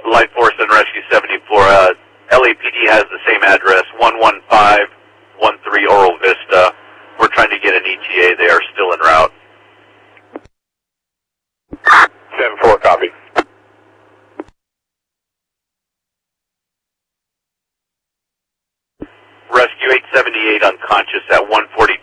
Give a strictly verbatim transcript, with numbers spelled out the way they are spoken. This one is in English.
Light Force and Rescue seventy-four. Uh, L A P D has the same address, one one five one three Oral Vista. We're trying to get an E T A. They are still en route. seven four, copy. Rescue eight seventy-eight unconscious at one forty